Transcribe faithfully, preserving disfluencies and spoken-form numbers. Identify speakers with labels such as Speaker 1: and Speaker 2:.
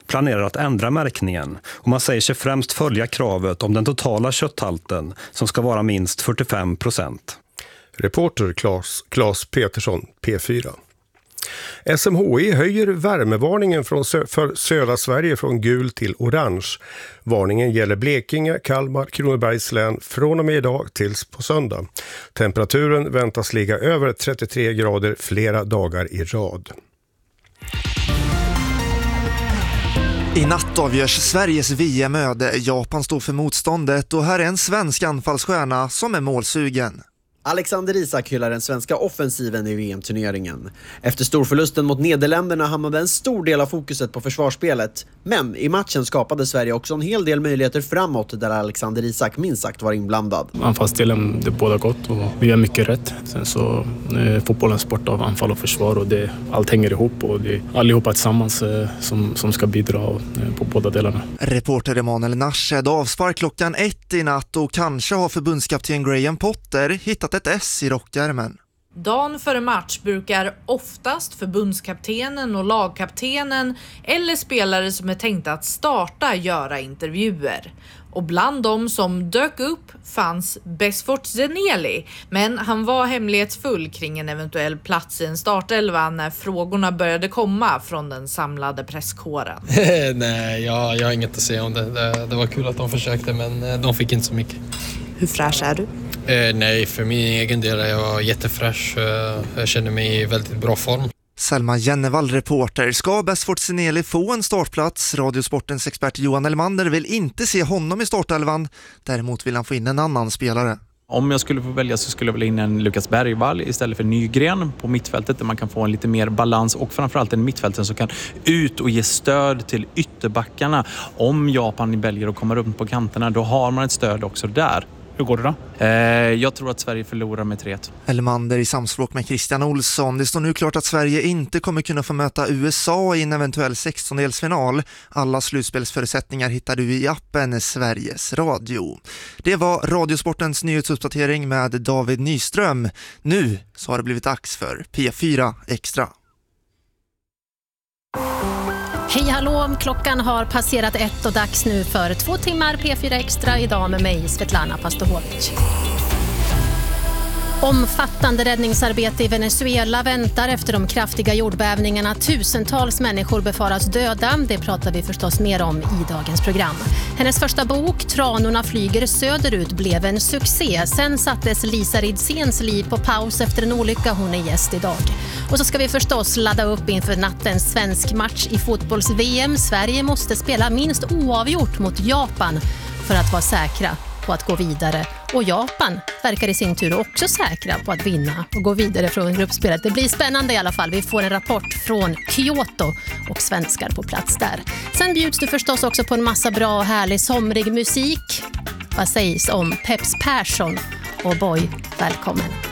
Speaker 1: planerar att ändra märkningen och man säger sig främst följa kravet om den totala kötthalten som ska vara minst fyrtiofem procent.
Speaker 2: Reporter Claes, Claes Petersson, P fyra. S M H I höjer värmevarningen från sö- för södra Sverige från gul till orange. Varningen gäller Blekinge, Kalmar, Kronobergs län från och med idag tills på söndag. Temperaturen väntas ligga över trettiotre grader flera dagar i rad.
Speaker 3: I natt avgörs Sveriges V M-öde. Japan står för motståndet och här är en svensk anfallsstjärna som är målsugen.
Speaker 4: Alexander Isak hyllar den svenska offensiven i V M-turneringen. Efter storförlusten mot Nederländerna hamnade en stor del av fokuset på försvarsspelet. Men i matchen skapade Sverige också en hel del möjligheter framåt där Alexander Isak minst sagt var inblandad.
Speaker 5: Anfallsdelen, det båda gott och vi gör mycket rätt. Sen så är fotbollen sport av anfall och försvar och det, allt hänger ihop och det är allihopa tillsammans som, som ska bidra på båda delarna.
Speaker 3: Reporter Emanuel Narshed avspark klockan ett i natt och kanske har förbundskapten Graham Potter hittat ett S i rockärmen.
Speaker 6: Dagen före match brukar oftast förbundskaptenen och lagkaptenen eller spelare som är tänkta att starta göra intervjuer. Och bland dem som dök upp fanns Besfort Zeneli, men han var hemlighetsfull kring en eventuell plats i en startelva när frågorna började komma från den samlade presskåren.
Speaker 7: Nej, jag, jag har inget att säga om det. det. Det var kul att de försökte, men de fick inte så mycket.
Speaker 6: Hur fräsch är du?
Speaker 7: Eh, nej, för min egen del är jag jättefräsch. Jag känner mig i väldigt bra form.
Speaker 3: Selma Jennevall, reporter. Ska Besfort Zeneli få en startplats? Radiosportens expert Johan Elmander vill inte se honom i startelvan. Däremot vill han få in en annan spelare.
Speaker 8: Om jag skulle få välja så skulle jag vilja in en Lukas Bergvall istället för Nygren på mittfältet där man kan få en lite mer balans och framförallt en mittfälten som kan ut och ge stöd till ytterbackarna. Om Japan väljer att komma runt på kanterna, då har man ett stöd också där.
Speaker 5: Hur går det då?
Speaker 8: Eh, jag tror att Sverige förlorar med tre ett.
Speaker 3: Elmander i samspråk med Christian Olsson. Det står nu klart att Sverige inte kommer kunna få möta U S A i en eventuell sextondelsfinal. Alla slutspelsförutsättningar hittar du i appen Sveriges Radio. Det var Radiosportens nyhetsuppdatering med David Nyström. Nu så har det blivit dags för P fyra Extra.
Speaker 9: Hej hallå, klockan har passerat ett och dags nu för två timmar P fyra Extra idag med mig Svetlana Pastohovic. Omfattande räddningsarbete i Venezuela väntar efter de kraftiga jordbävningarna. Tusentals människor befaras döda. Det pratar vi förstås mer om i dagens program. Hennes första bok, Tranorna flyger söderut, blev en succé. Sen sattes Lisa Ridsens liv på paus efter en olycka. Hon är gäst idag. Och så ska vi förstås ladda upp inför nattens svensk match i fotbolls-V M. Sverige måste spela minst oavgjort mot Japan för att vara säkra på att gå vidare. Och Japan verkar i sin tur också säkra på att vinna och gå vidare från gruppspelet. Det blir spännande i alla fall. Vi får en rapport från Kyoto och svenskar på plats där. Sen bjuds du förstås också på en massa bra och härlig somrig musik. Vad sägs om Peps Persson? Och boy, välkommen.